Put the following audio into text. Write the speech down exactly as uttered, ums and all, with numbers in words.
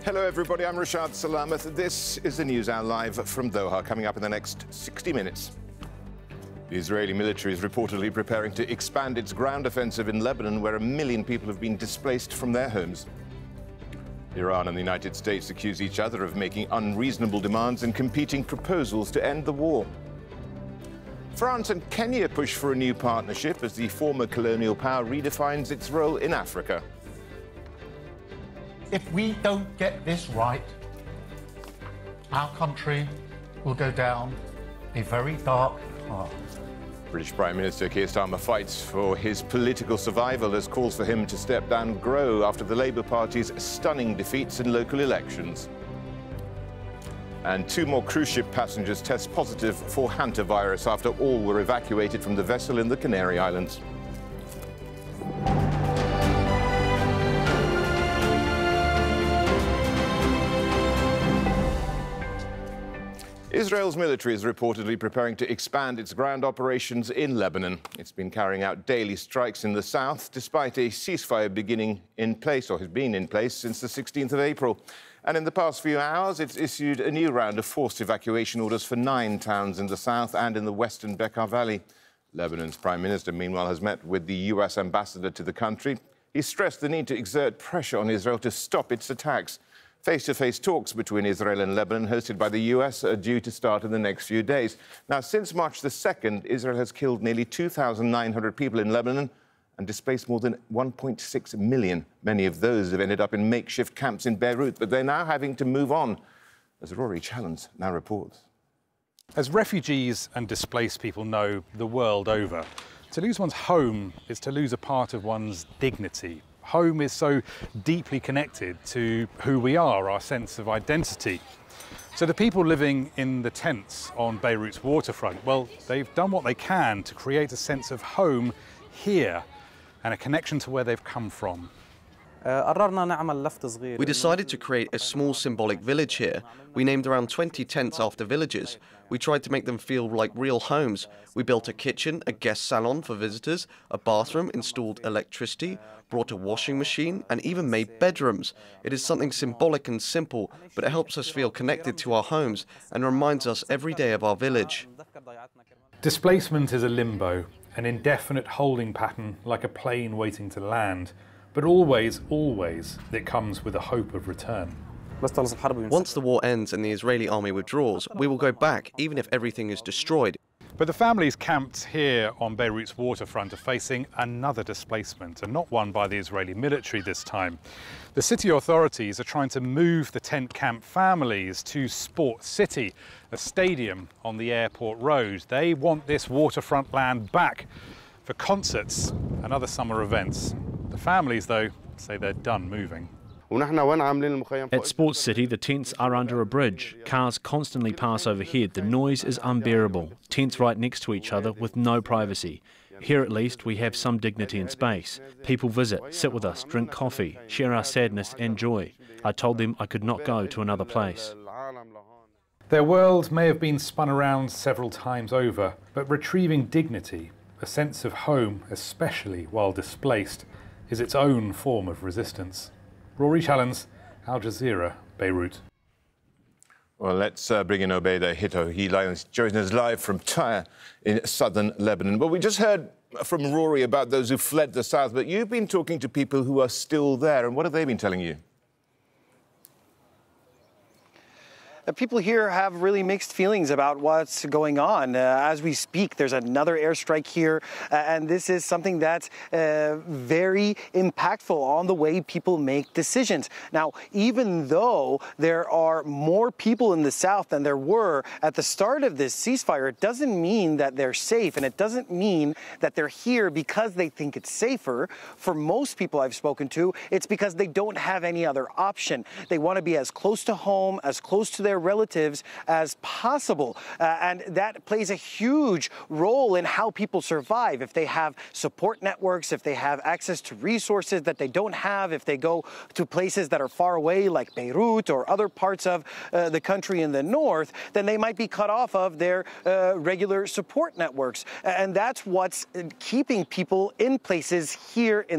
Hello, everybody. I'm Rashad Salamat. This is the News Hour live from Doha, coming up in the next sixty minutes. The Israeli military is reportedly preparing to expand its ground offensive in Lebanon, where a million people have been displaced from their homes. Iran and the United States accuse each other of making unreasonable demands and competing proposals to end the war. France and Kenya push for a new partnership as the former colonial power redefines its role in Africa. If we don't get this right, our country will go down a very dark path. British Prime Minister Keir Starmer fights for his political survival as calls for him to step down grow after the Labour Party's stunning defeats in local elections. And two more cruise ship passengers test positive for hantavirus after all were evacuated from the vessel in the Canary Islands. Israel's military is reportedly preparing to expand its ground operations in Lebanon. It's been carrying out daily strikes in the south, despite a ceasefire beginning in place, or has been in place, since the sixteenth of April. And in the past few hours, it's issued a new round of forced evacuation orders for nine towns in the south and in the western Bekaa Valley. Lebanon's Prime Minister, meanwhile, has met with the U S ambassador to the country. He stressed the need to exert pressure on Israel to stop its attacks. Face-to-face talks between Israel and Lebanon, hosted by the U S, are due to start in the next few days. Now, since March the second, Israel has killed nearly two thousand nine hundred people in Lebanon and displaced more than one point six million. Many of those have ended up in makeshift camps in Beirut, but they're now having to move on, as Rory Challens now reports. As refugees and displaced people know the world over, to lose one's home is to lose a part of one's dignity. Home is so deeply connected to who we are, our sense of identity. So the people living in the tents on Beirut's waterfront, well, they've done what they can to create a sense of home here and a connection to where they've come from. We decided to create a small symbolic village here. We named around twenty tents after villages. We tried to make them feel like real homes. We built a kitchen, a guest salon for visitors, a bathroom, installed electricity, brought a washing machine, and even made bedrooms. It is something symbolic and simple, but it helps us feel connected to our homes and reminds us every day of our village. Displacement is a limbo, an indefinite holding pattern like a plane waiting to land. But always, always, it comes with a hope of return. Once the war ends and the Israeli army withdraws, we will go back, even if everything is destroyed. But the families camped here on Beirut's waterfront are facing another displacement, and not one by the Israeli military this time. The city authorities are trying to move the tent camp families to Sport City, a stadium on the airport road. They want this waterfront land back for concerts and other summer events. The families, though, say they're done moving. At Sports City, the tents are under a bridge. Cars constantly pass overhead. The noise is unbearable. Tents right next to each other with no privacy. Here, at least, we have some dignity and space. People visit, sit with us, drink coffee, share our sadness and joy. I told them I could not go to another place. Their world may have been spun around several times over, but retrieving dignity, a sense of home, especially while displaced, is its own form of resistance. Rory Challens, Al Jazeera, Beirut. Well, let's uh, bring in Obaida Hito. He joins us live from Tyre in southern Lebanon. Well, we just heard from Rory about those who fled the south, but you've been talking to people who are still there, and what have they been telling you? Uh, people here have really mixed feelings about what's going on. Uh, as we speak, there's another airstrike here, uh, and this is something that's uh, very impactful on the way people make decisions. Now, even though there are more people in the south than there were at the start of this ceasefire, it doesn't mean that they're safe, and it doesn't mean that they're here because they think it's safer. For most people I've spoken to, it's because they don't have any other option. They want to be as close to home, as close to their relatives as possible. Uh, and that plays a huge role in how people survive. If they have support networks, if they have access to resources that they don't have, if they go to places that are far away like Beirut or other parts of uh, the country in the north, then they might be cut off of their uh, regular support networks. And that's what's keeping people in places here in